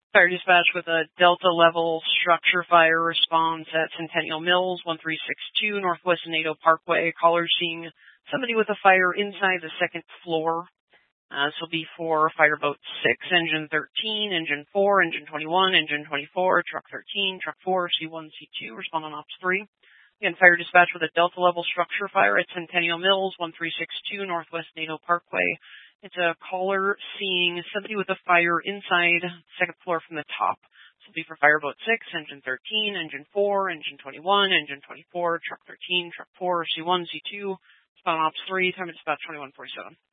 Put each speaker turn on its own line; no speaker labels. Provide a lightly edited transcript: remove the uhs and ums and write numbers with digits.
Fire dispatch with a Delta level structure fire response at Centennial Mills, 1362 Northwest Nato Parkway. Caller seeing somebody with a fire inside the second floor. This will be for Fireboat 6, Engine 13, Engine 4, Engine 21, Engine 24, Truck 13, Truck 4, C1, C2, respond on Ops 3. Again, fire dispatch with a Delta level structure fire at Centennial Mills, 1362 Northwest Nato Parkway. It's a caller seeing somebody with a fire inside second floor from the top. This will be for Fireboat 6, Engine 13, Engine 4, Engine 21, Engine 24, Truck 13, Truck 4, C1, C2, respond on Ops 3, time of dispatch 2147.